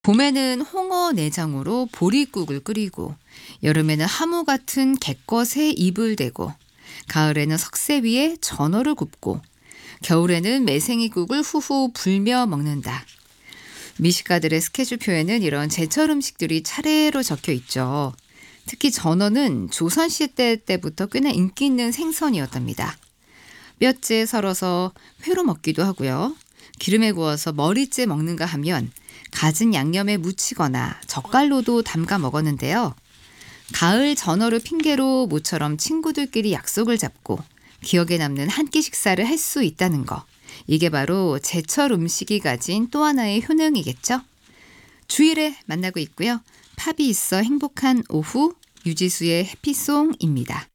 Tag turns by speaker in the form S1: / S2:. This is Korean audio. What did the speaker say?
S1: 봄에는 홍어 내장으로 보리국을 끓이고, 여름에는 하무 같은 갯것에 잎을 대고, 가을에는 석쇠 위에 전어를 굽고, 겨울에는 매생이국을 후후 불며 먹는다. 미식가들의 스케줄표에는 이런 제철 음식들이 차례로 적혀 있죠. 특히 전어는 조선시대 때부터 꽤나 인기 있는 생선이었답니다. 뼈째 썰어서 회로 먹기도 하고요. 기름에 구워서 머리째 먹는가 하면 갖은 양념에 묻히거나 젓갈로도 담가 먹었는데요. 가을 전어를 핑계로 모처럼 친구들끼리 약속을 잡고 기억에 남는 한 끼 식사를 할 수 있다는 거. 이게 바로 제철 음식이 가진 또 하나의 효능이겠죠. 주일에 만나고 있고요. 팝이 있어 행복한 오후, 유지수의 해피송입니다.